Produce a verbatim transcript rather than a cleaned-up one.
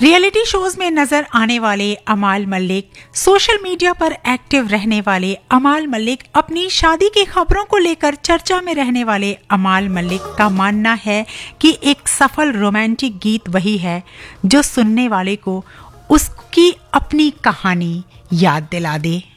Reality shows में नजर आने वाले अमाल मलिक, सोशल मीडिया पर एक्टिव रहने वाले अमाल मलिक, अपनी शादी की खबरों को लेकर चर्चा में रहने वाले अमाल मलिक का मानना है कि एक सफल रोमांटिक गीत वही है जो सुनने वाले को उसकी अपनी कहानी याद दिला दे।